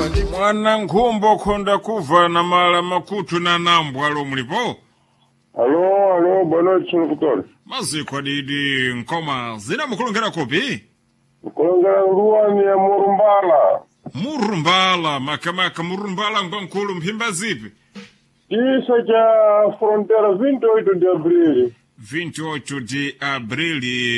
Mwana nkhumbo khonda kuva na mala makutu na nambwa lo mulipo? Alo, boa noite, senhor Vitório. Maziko didi nkoma zina mukulongera kopi? Mukulongera Luani ya Murumbala. Murumbala, makamaka Murumbala nkwankulu mpimba zipi? Isso já fronteira 28 de abril. 28 de abril